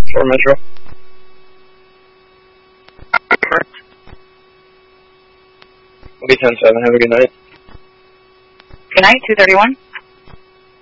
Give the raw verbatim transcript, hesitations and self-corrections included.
four Metro. Okay, ten seven. Have a good night. Good night, two thirty-one.